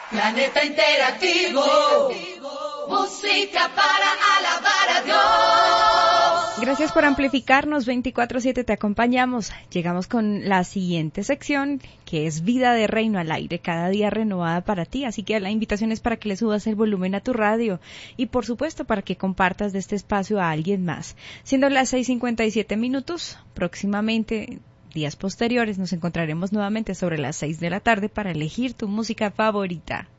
Planeta Interactivo, música para alabar a Dios. Gracias por amplificarnos, 24/7 te acompañamos. Llegamos con la siguiente sección, que es Vida de Reino al aire, cada día renovada para ti. Así que la invitación es para que le subas el volumen a tu radio y, por supuesto, para que compartas de este espacio a alguien más. Siendo las 6:57, próximamente, días posteriores, nos encontraremos nuevamente sobre las 6 de la tarde para elegir tu música favorita.